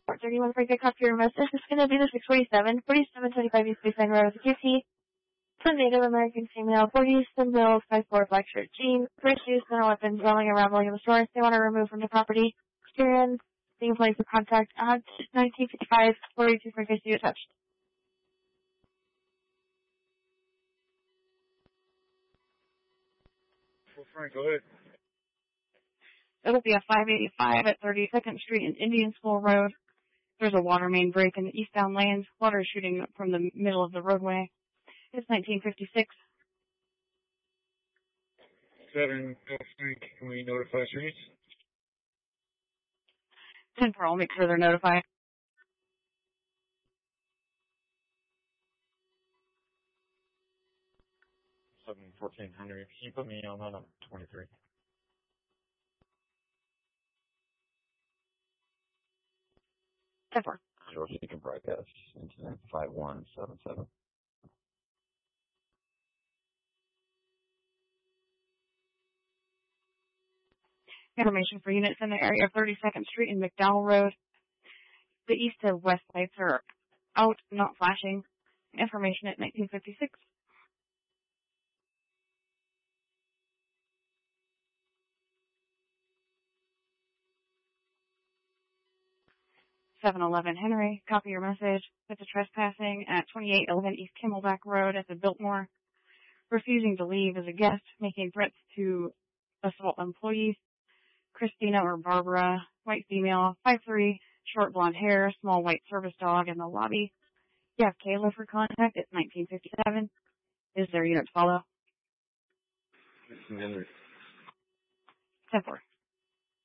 31 for good copy your message. It's going to be the 647-4725 East Baseline Road with QT. It's a Native American female, 40, slim build, 5'4", black shirt, jeans, first use, no weapons, rolling and rambling in the store. They want to remove from the property. Experience, being placed with contact at 1955, 42 for case you attached. Well, Frank, go ahead. It'll be a 585 at 32nd Street and Indian School Road. There's a water main break in the eastbound lanes. Water is shooting up from the middle of the roadway. It's 1956. 7, Frank, can we notify streets? 10 for, I'll make sure they're notified. 714 Henry, can you put me on that number 23? George Deacon broadcast, incident 5177. Information for units in the area of 32nd Street and McDowell Road. The east to west lights are out, not flashing. Information at 1956. 711 Henry, copy your message. It's a trespassing at 2811 East Camelback Road at the Biltmore. Refusing to leave as a guest, making threats to assault employees. Christina or Barbara, white female, 5'3", short blonde hair, small white service dog in the lobby. You have Kayla for contact. It's 1957. Is there a unit to follow? 10-4.